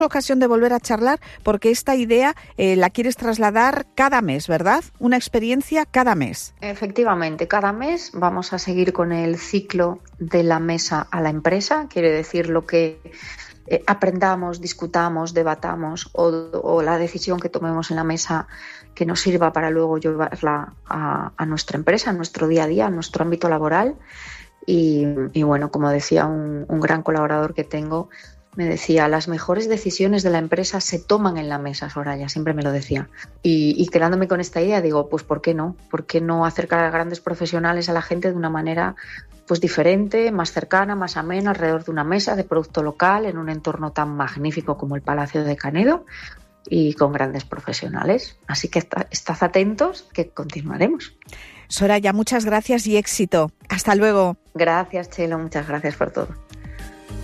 ocasión de volver a charlar porque esta idea la quieres trasladar cada mes, ¿verdad? Una experiencia cada mes. Efectivamente, cada mes vamos a seguir con el ciclo de la mesa a la empresa, quiere decir lo que aprendamos, discutamos, debatamos o la decisión que tomemos en la mesa que nos sirva para luego llevarla a nuestra empresa, a nuestro día a día, a nuestro ámbito laboral. Y bueno, como decía un gran colaborador que tengo, me decía, las mejores decisiones de la empresa se toman en la mesa, Soraya, siempre me lo decía. Y quedándome con esta idea, digo, pues ¿por qué no? ¿Por qué no acercar a grandes profesionales a la gente de una manera pues diferente, más cercana, más amena, alrededor de una mesa de producto local, en un entorno tan magnífico como el Palacio de Canedo y con grandes profesionales? Así que estad atentos, que continuaremos. Soraya, muchas gracias y éxito. Hasta luego. Gracias, Chelo, muchas gracias por todo.